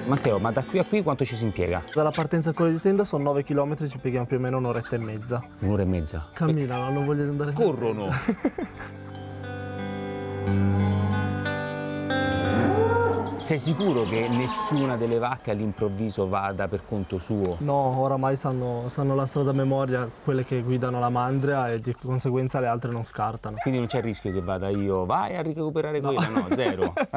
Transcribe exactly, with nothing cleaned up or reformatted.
Matteo, ma da qui a qui quanto ci si impiega? Dalla partenza a quello di tenda sono nove chilometri, ci pieghiamo più o meno un'oretta e mezza. Un'ora e mezza. Camminano, hanno voglia di andare. Corrono! Sei sicuro che nessuna delle vacche all'improvviso vada per conto suo? No, oramai sanno, sanno la strada a memoria, quelle che guidano la mandria, e di conseguenza le altre non scartano. Quindi non c'è il rischio che vada io, vai a recuperare quella, no, zero.